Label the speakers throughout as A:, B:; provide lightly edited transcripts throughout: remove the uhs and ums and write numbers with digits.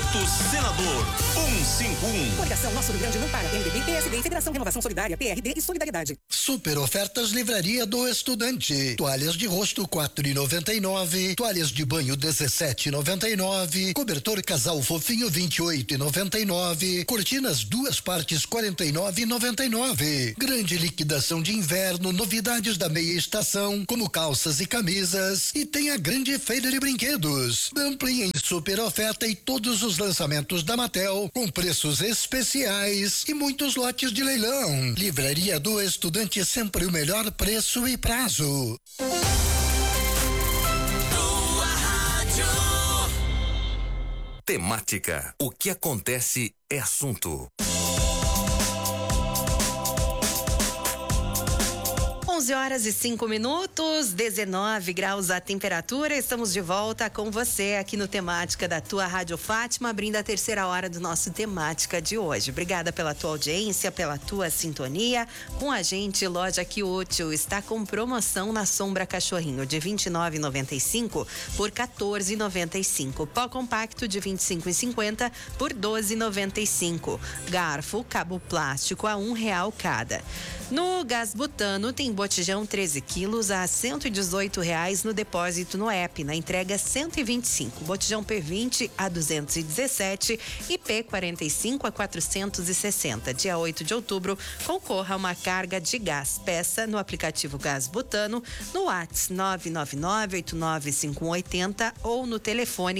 A: Porto Senador 151.
B: Coligação Nosso Rio Grande não para. MDB, PSD e Federação Renovação Solidária, PRD e Solidariedade.
C: Super ofertas Livraria do Estudante. Toalhas de rosto 4,99, toalhas de banho 17,99, cobertor casal fofinho 28,99, cortinas duas partes 49,99. Grande liquidação de inverno, novidades da meia estação, como calças e camisas, e tem a grande feira de brinquedos. Dumpling em super oferta e todos os lançamentos da Mattel com preços especiais e muitos lotes de leilão. Livraria do Estudante, sempre o melhor preço e prazo.
A: Temática. O que acontece é assunto.
D: 11h05, 19 graus a temperatura. Estamos de volta com você aqui no Temática da tua Rádio Fátima, abrindo a terceira hora do nosso Temática de hoje. Obrigada pela tua audiência, pela tua sintonia. Com a gente, Loja Que Útil está com promoção na Sombra Cachorrinho de R$ 29,95 por R$ 14,95. Pó compacto de R$ 25,50 por R$ 12,95. Garfo, cabo plástico a R$ 1,00 cada. No gás butano tem botijão 13 quilos a R$ 118,00 no depósito no app, na entrega 125. Botijão P20 a 217 e P45 a 460. Dia 8 de outubro, concorra a uma carga de gás. Peça no aplicativo Gás Butano, no WhatsApp 999-895180 ou no telefone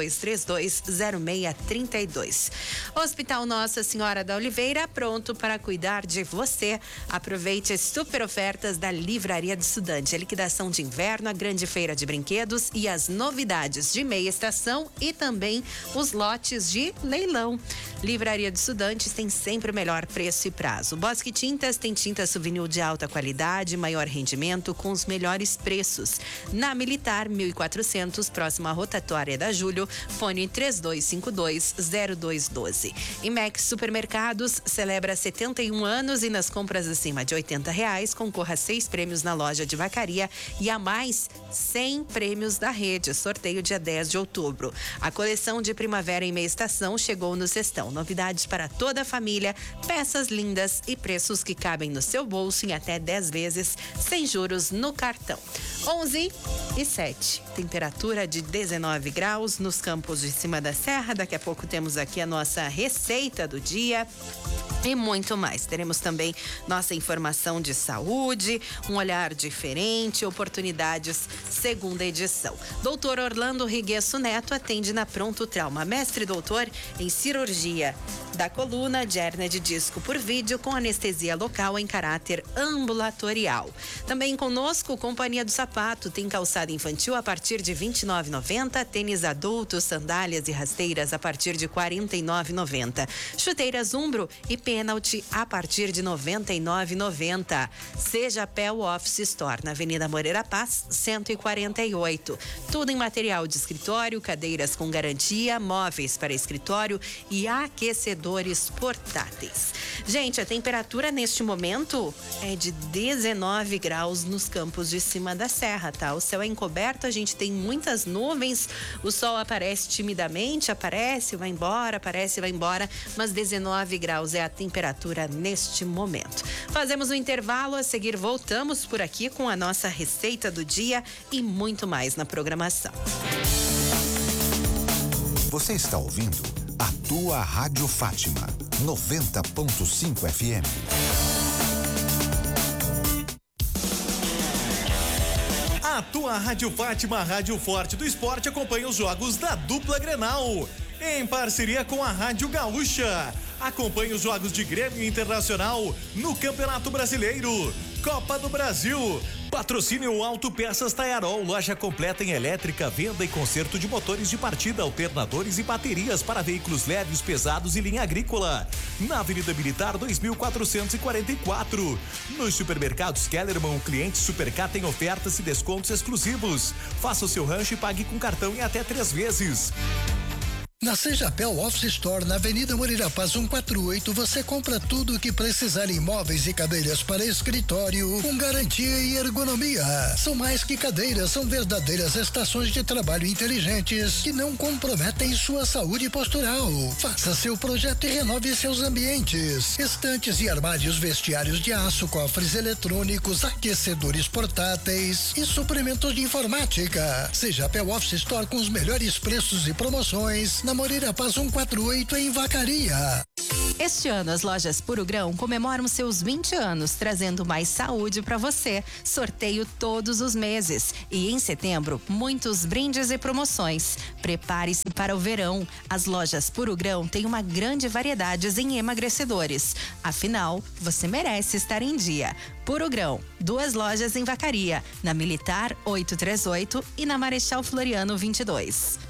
D: 3232-0632. Hospital Nossa Senhora da Oliveira, pronto para cuidar de você. Aproveite as super ofertas da Livraria do Estudante, a liquidação de inverno, a grande feira de brinquedos e as novidades de meia estação e também os lotes de leilão. Livraria do Estudantes tem sempre o melhor preço e prazo. Bosque Tintas tem tinta souvenir de alta qualidade, maior rendimento com os melhores preços. Na Militar 1400, próxima à rotatória da Júlio, fone 3252-0212. Imex Supermercados celebra 71 anos e nas compras acima de R$80 concorra a 6 prêmios na loja de vacaria e a mais 100 prêmios da rede. Sorteio dia 10 de outubro. A coleção de primavera em meia estação chegou no cestão. Novidades para toda a família, peças lindas e preços que cabem no seu bolso em até 10 vezes sem juros no cartão. 11h07, temperatura de 19 graus nos campos de cima da serra. Daqui a pouco temos aqui a nossa receita do dia e muito mais. Teremos também nossa informação de saúde, um olhar diferente, oportunidades, segunda edição. Doutor Orlando Riguesso Neto atende na Pronto Trauma, mestre doutor em cirurgia da coluna, de hérnia de disco por vídeo, com anestesia local em caráter ambulatorial. Também conosco, Companhia do Sapato, tem calçado infantil a partir de R$ 29,90, tênis adultos, sandálias e rasteiras a partir de R$ 49,90, chuteiras Umbro e pênalti a partir de R$ 99,90. Seja Pel Office Store, na Avenida Moreira Paz, 148. Tudo em material de escritório, cadeiras com garantia, móveis para escritório e aquecedores portáteis. Gente, a temperatura neste momento é de 19 graus nos campos de cima da serra, tá? O céu é encoberto, a gente tem muitas nuvens, o sol aparece timidamente, aparece, vai embora, aparece, vai embora, mas 19 graus é a temperatura neste momento. Fazemos um intervalo, a seguir voltamos por aqui com a nossa receita do dia e muito mais na programação.
E: Você está ouvindo a tua Rádio Fátima, 90.5 FM.
F: A tua Rádio Fátima, Rádio Forte do Esporte, acompanha os jogos da dupla Grenal, em parceria com a Rádio Gaúcha. Acompanhe os jogos de Grêmio Internacional no Campeonato Brasileiro, Copa do Brasil. Patrocínio Autopeças Taiarol, loja completa em elétrica, venda e conserto de motores de partida, alternadores e baterias para veículos leves, pesados e linha agrícola. Na Avenida Militar 2444. Nos supermercados Kellerman, clientes Supercar tem ofertas e descontos exclusivos. Faça o seu rancho e pague com cartão em até 3 vezes.
C: Na Sejapel Office Store, na Avenida Moreira Paz 148, você compra tudo o que precisar em móveis e cadeiras para escritório, com garantia e ergonomia. São mais que cadeiras, são verdadeiras estações de trabalho inteligentes que não comprometem sua saúde postural. Faça seu projeto e renove seus ambientes. Estantes e armários, vestiários de aço, cofres eletrônicos, aquecedores portáteis e suprimentos de informática. Sejapel Office Store com os melhores preços e promoções na Moreira Paz 148 em Vacaria.
D: Este ano, as lojas Puro Grão comemoram seus 20 anos, trazendo mais saúde para você. Sorteio todos os meses. E em setembro, muitos brindes e promoções. Prepare-se para o verão. As lojas Puro Grão têm uma grande variedade em emagrecedores. Afinal, você merece estar em dia. Puro Grão, 2 lojas em Vacaria, na Militar 838 e na Marechal Floriano 22.